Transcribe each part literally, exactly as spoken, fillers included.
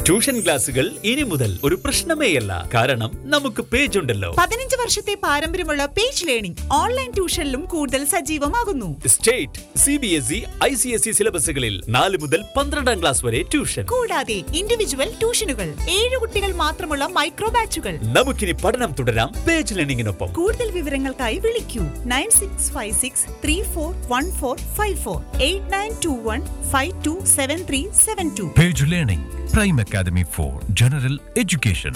Tuition ക്ലാസുകൾ ഇനി മുതൽ ഒരു പ്രശ്നമേയല്ല. കാരണം നമുക്ക് പേജ് ഉണ്ടല്ലോ. പതിനഞ്ച് വർഷത്തെ പാരമ്പര്യമുള്ള പേജ് ലേണിംഗ് ഓൺലൈൻ ട്യൂഷനിലും കൂടുതൽ സജീവമാകുന്നു. State, C B S E, I C S E സിലബസുകളിൽ നാല് മുതൽ പന്ത്രണ്ടാം ക്ലാസ് വരെ ട്യൂഷൻ. കൂടാതെ ഇൻഡിവിജ്വൽ ട്യൂഷനുകൾ, ഏഴ് കുട്ടികൾ മാത്രമുള്ള മൈക്രോ ബാച്ചുകൾ. നമുക്കിനി പഠനം തുടരാം പേജ് ലേണിംഗിനൊപ്പം. കൂടുതൽ വിവരങ്ങൾക്കായി വിളിക്കൂ nine six five six three four one four five four eight nine to one five to seven three seven to. Page Learning, Prime Academy for General Education.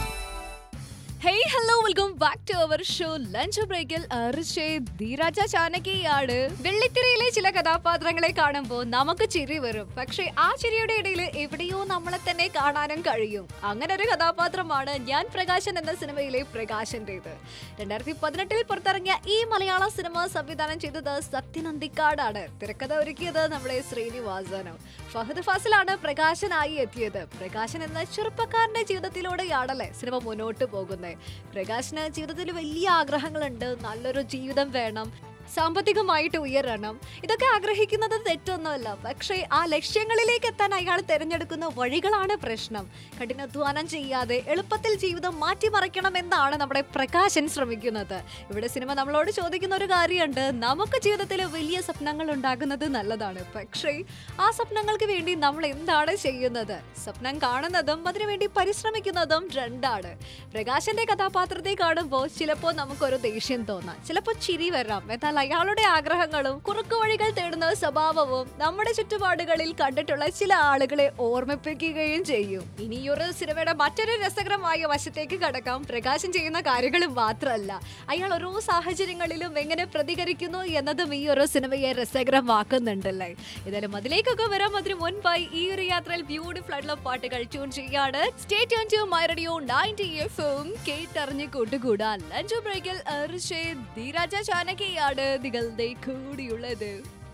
Hey hello welcome back to our show lunch ബ്രേക്കിൽ ധീരാജ ചാനകിയാണ്. വെള്ളിത്തിരയിലെ ചില കഥാപാത്രങ്ങളെ കാണുമ്പോൾ നമുക്ക് ചിരി വരും. പക്ഷേ ആ ചിരിയുടെ ഇടയിൽ എവിടെയോ നമ്മളെ തന്നെ കാണാനും കഴിയും. അങ്ങനെ ഒരു കഥാപാത്രമാണ് ഞാൻ പ്രകാശൻ എന്ന സിനിമയിലെ പ്രകാശന്റേത്. രണ്ടായിരത്തി പതിനെട്ടിൽ പുറത്തിറങ്ങിയ ഈ മലയാള സിനിമ സംവിധാനം ചെയ്തത് സത്യൻ അന്തിക്കാടാണ്. തിരക്കഥ ഒരുക്കിയത് നമ്മുടെ ശ്രീനിവാസനും. ഫഹദ് ഫാസിലാണ് പ്രകാശനായി എത്തിയത്. പ്രകാശൻ എന്ന ചെറുപ്പക്കാരന്റെ ജീവിതത്തിലൂടെയാണല്ലേ സിനിമ മുന്നോട്ട് പോകുന്നത്. പ്രകാശിന് ജീവിതത്തിൽ വലിയ ആഗ്രഹങ്ങളുണ്ട്. നല്ലൊരു ജീവിതം വേണം, സാമ്പത്തികമായിട്ട് ഉയരണം. ഇതൊക്കെ ആഗ്രഹിക്കുന്നത് തെറ്റൊന്നുമല്ല. പക്ഷേ ആ ലക്ഷ്യങ്ങളിലേക്ക് എത്താൻ അയാൾ തിരഞ്ഞെടുക്കുന്ന വഴികളാണ് പ്രശ്നം. കഠിനാധ്വാനം ചെയ്യാതെ എളുപ്പത്തിൽ ജീവിതം മാറ്റിമറിക്കണമെന്നാണ് നമ്മുടെ പ്രകാശൻ ശ്രമിക്കുന്നത്. ഇവിടെ സിനിമ നമ്മളോട് ചോദിക്കുന്ന ഒരു കാര്യമുണ്ട്. നമുക്ക് ജീവിതത്തിൽ വലിയ സ്വപ്നങ്ങൾ ഉണ്ടാകുന്നത് നല്ലതാണ്. പക്ഷേ ആ സ്വപ്നങ്ങൾക്ക് വേണ്ടി നമ്മൾ എന്താണ് ചെയ്യുന്നത്? സ്വപ്നം കാണുന്നതും അതിനുവേണ്ടി പരിശ്രമിക്കുന്നതും രണ്ടാണ്. പ്രകാശന്റെ കഥാപാത്രത്തെ കാണുമ്പോൾ ചിലപ്പോൾ നമുക്കൊരു ദേഷ്യം തോന്നാം, ചിലപ്പോൾ ചിരി വരാം. എന്നാൽ അയാളുടെ ആഗ്രഹങ്ങളും കുറുക്കുവഴികൾ തേടുന്ന സ്വഭാവവും നമ്മുടെ ചുറ്റുപാടുകളിൽ കണ്ടിട്ടുള്ള ചില ആളുകളെ ഓർമ്മിപ്പിക്കുകയും ചെയ്യും. ഇനി ഈ ഒരു സിനിമയുടെ മറ്റൊരു രസകരമായ വശത്തേക്ക് കടക്കാം. പ്രകാശൻ ചെയ്യുന്ന കാര്യങ്ങൾ മാത്രമല്ല, അയാൾ ഓരോ സാഹചര്യങ്ങളിലും എങ്ങനെ പ്രതികരിക്കുന്നു എന്നതും ഈ ഒരു സിനിമയെ രസകരമാക്കുന്നുണ്ടല്ലേ. ഏതായാലും അതിലേക്കൊക്കെ വരാം. അതിന് മുൻപായി ഈ ഒരു യാത്രയിൽ ബ്യൂട്ടിഫുൾ ആയിട്ടുള്ള പാട്ടുകൾ ട്യൂൺ ചെയ്യാണ്. Stay tune to my radio ninety എഫും കേട്ടറിഞ്ഞ് കൂട്ടുകൂടാൻ ലഞ്ച് ബ്രേക്കിൽ ധീരാജ ചാനകിയാണ് നിങ്ങളുടെ കൂടിയുള്ളത്.